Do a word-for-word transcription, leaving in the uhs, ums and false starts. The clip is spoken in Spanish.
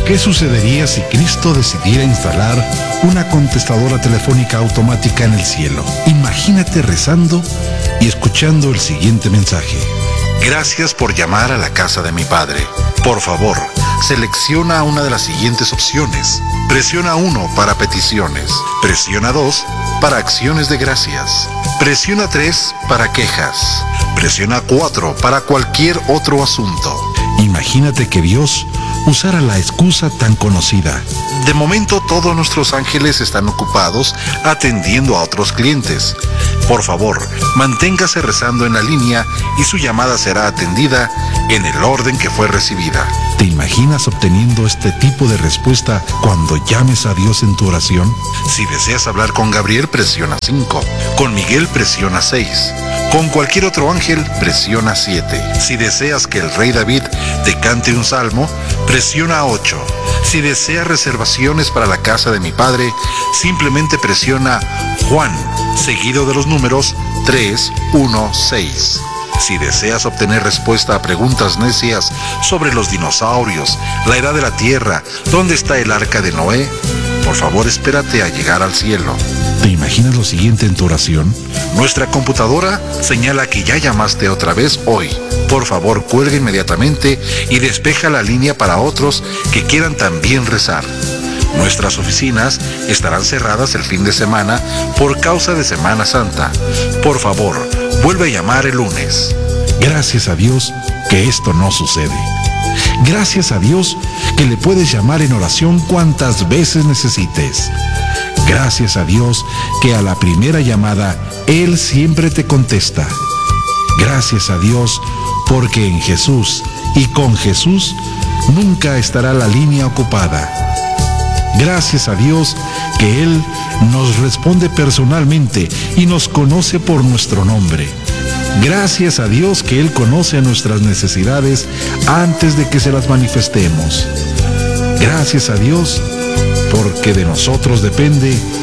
¿Qué sucedería si Cristo decidiera instalar una contestadora telefónica automática en el cielo? Imagínate rezando y escuchando el siguiente mensaje. Gracias por llamar a la casa de mi Padre. Por favor, selecciona una de las siguientes opciones. Presiona uno para peticiones. Presiona dos para acciones de gracias. Presiona tres para quejas. Presiona cuatro para cualquier otro asunto. Imagínate que Dios usara la excusa tan conocida. De momento todos nuestros ángeles están ocupados atendiendo a otros clientes. Por favor, manténgase rezando en la línea y su llamada será atendida en el orden que fue recibida. ¿Te imaginas obteniendo este tipo de respuesta cuando llames a Dios en tu oración? Si deseas hablar con Gabriel, presiona cinco. Con Miguel, presiona seis. Con cualquier otro ángel, presiona siete. Si deseas que el rey David te cante un salmo, presiona ocho. Si deseas reservaciones para la casa de mi Padre, simplemente presiona Juan, seguido de los números tres, uno, seis. Si deseas obtener respuesta a preguntas necias sobre los dinosaurios, la edad de la Tierra, dónde está el arca de Noé, por favor espérate a llegar al cielo. ¿Te imaginas lo siguiente en tu oración? Nuestra computadora señala que ya llamaste otra vez hoy. Por favor, cuelga inmediatamente y despeja la línea para otros que quieran también rezar. Nuestras oficinas estarán cerradas el fin de semana por causa de Semana Santa. Por favor, vuelve a llamar el lunes. Gracias a Dios que esto no sucede. Gracias a Dios que le puedes llamar en oración cuantas veces necesites. Gracias a Dios que a la primera llamada Él siempre te contesta. Gracias a Dios porque en Jesús y con Jesús nunca estará la línea ocupada. Gracias a Dios que Él nos responde personalmente y nos conoce por nuestro nombre. Gracias a Dios que Él conoce nuestras necesidades antes de que se las manifestemos. Gracias a Dios porque de nosotros depende